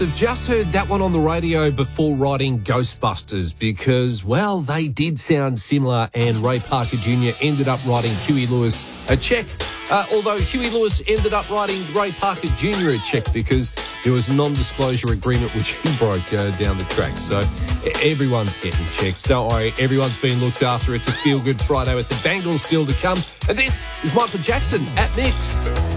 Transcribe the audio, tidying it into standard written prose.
I've just heard that one on the radio before writing Ghostbusters because, well, they did sound similar and Ray Parker Jr. ended up writing Huey Lewis a check. Although Huey Lewis ended up writing Ray Parker Jr. a check because there was a non-disclosure agreement which he broke down the track. So everyone's getting checks. Don't worry, everyone's been looked after. It's a feel-good Friday with the Bangles still to come. And this is Michael Jackson at Mix.